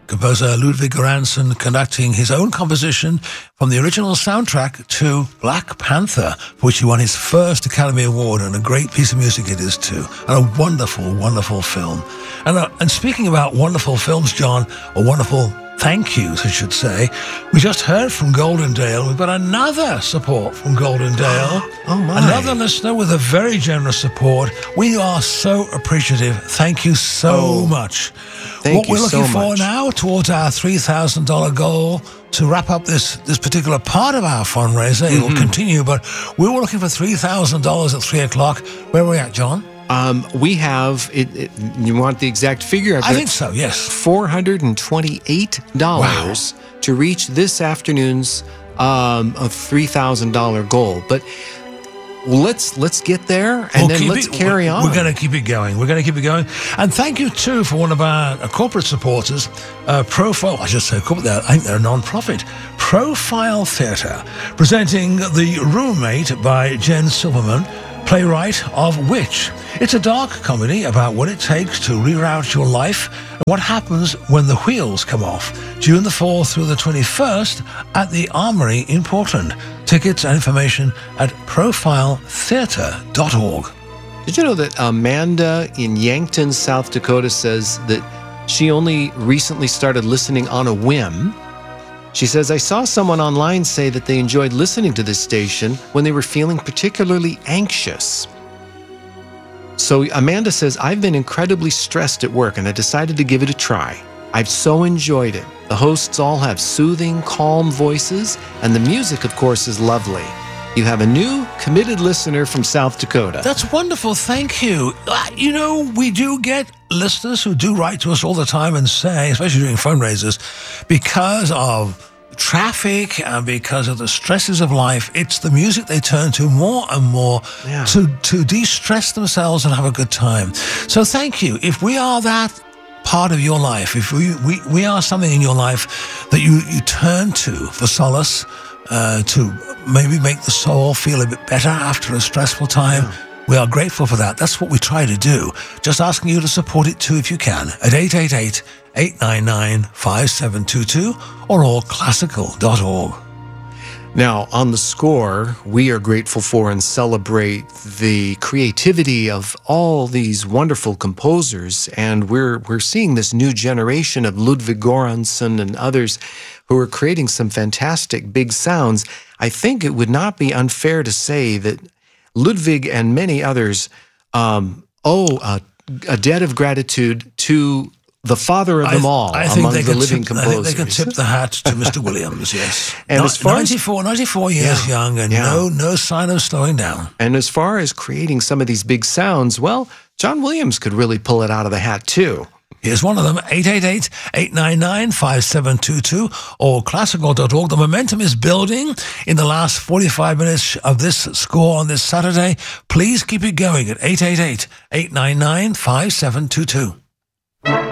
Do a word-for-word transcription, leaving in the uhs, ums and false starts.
Composer Ludwig Göransson conducting his own composition from the original soundtrack to Black Panther, for which he won his first Academy Award, and a great piece of music it is too, and a wonderful, wonderful film. And, uh, and speaking about wonderful films, John, or wonderful thank yous, I should say, we just heard from Goldendale. We've got another support from Goldendale. Oh, my. Another listener with a very generous support. We are so appreciative. Thank you so oh, much. Thank what you we're looking so for much. now towards our three thousand dollars goal to wrap up this, this particular part of our fundraiser. Mm-hmm. It will continue, but we were looking for three thousand dollars at three o'clock. Where are we at, John? Um, we have, it, it, you want the exact figure? I think so, yes. four hundred twenty-eight dollars wow. to reach this afternoon's um, of three thousand dollars goal. But let's let's get there, and we'll then let's it, carry we're, on. We're going to keep it going. We're going to keep it going. And thank you, too, for one of our uh, corporate supporters, uh, Profile, I just said corporate, I think they're a non-profit, Profile Theatre, presenting The Roommate by Jen Silverman, playwright of Witch. It's a dark comedy about what it takes to reroute your life and what happens when the wheels come off. June the fourth through the twenty-first at the Armory in Portland. Tickets and information at profile theatre dot org. Did you know that Amanda in Yankton, South Dakota says that she only recently started listening on a whim? She says, I saw someone online say that they enjoyed listening to this station when they were feeling particularly anxious. So Amanda says, I've been incredibly stressed at work and I decided to give it a try. I've so enjoyed it. The hosts all have soothing, calm voices, and the music, of course, is lovely. You have a new, committed listener from South Dakota. That's wonderful. Thank you. Uh, you know, we do get listeners who do write to us all the time and say, especially during fundraisers, because of traffic and because of the stresses of life, it's the music they turn to more and more yeah. to, to de-stress themselves and have a good time. So thank you. If we are that part of your life, if we, we, we are something in your life that you, you turn to for solace, uh, to maybe make the soul feel a bit better after a stressful time, yeah. we are grateful for that. That's what we try to do. Just asking you to support it too if you can at eight eight eight, eight nine nine, five seven two two or all classical dot org. Now, on the score, we are grateful for and celebrate the creativity of all these wonderful composers, and we're we're seeing this new generation of Ludwig Göransson and others who are creating some fantastic big sounds. I think it would not be unfair to say that Ludwig and many others um, owe a, a debt of gratitude to the father of them all I, I think among they the can living tip, composers. I think they can tip the hat to Mister Williams, yes. And no, as far ninety-four, as, ninety-four years yeah, young and yeah. no, no sign of slowing down. And as far as creating some of these big sounds, well, John Williams could really pull it out of the hat too. Here's one of them, eight eight eight, eight nine nine, five seven two two or classical dot org. The momentum is building in the last forty-five minutes of this score on this Saturday. Please keep it going at eight eight eight, eight nine nine, five seven two two.